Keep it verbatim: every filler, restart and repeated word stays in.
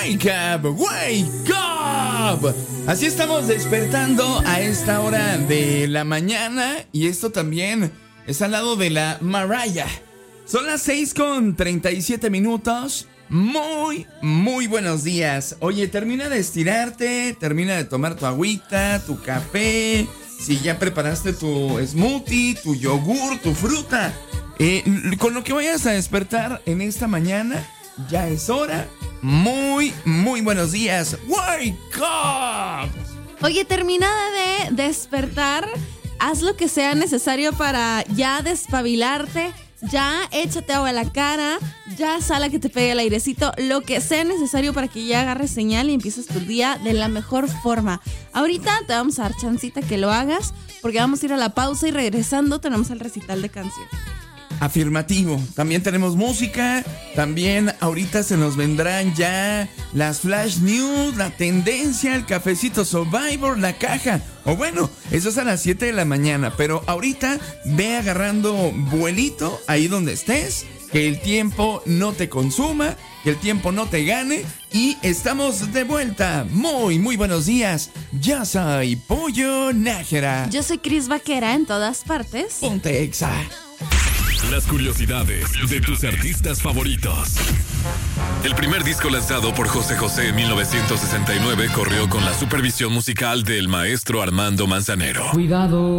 Wake up, wake up. Así estamos despertando a esta hora de la mañana. Y esto también es al lado de la Mariah. Son las seis con treinta y siete minutos. Muy, muy buenos días. Oye, termina de estirarte, termina de tomar tu agüita, tu café. Si ya preparaste tu smoothie, tu yogur, tu fruta, eh, con lo que vayas a despertar en esta mañana, ya es hora. Muy, muy buenos días. Wake up. Oye, terminada de despertar, haz lo que sea necesario para ya despabilarte. Ya échate agua a la cara, ya sal a que te pegue el airecito, lo que sea necesario para que ya agarres señal y empieces tu día de la mejor forma. Ahorita te vamos a dar chancita que lo hagas, porque vamos a ir a la pausa y regresando tenemos el recital de canciones. Afirmativo, también tenemos música, también ahorita se nos vendrán ya las flash news, la tendencia, el cafecito Survivor, la caja, o bueno, eso es a las siete de la mañana, pero ahorita ve agarrando vuelito ahí donde estés, que el tiempo no te consuma, que el tiempo no te gane, y estamos de vuelta. Muy, muy buenos días, yo soy Pollo Nájera. Yo soy Cris Vaquera en todas partes. Ponte Exa. Las curiosidades de tus artistas favoritos. El primer disco lanzado por José José en mil novecientos sesenta y nueve corrió con la supervisión musical del maestro Armando Manzanero. Cuidado.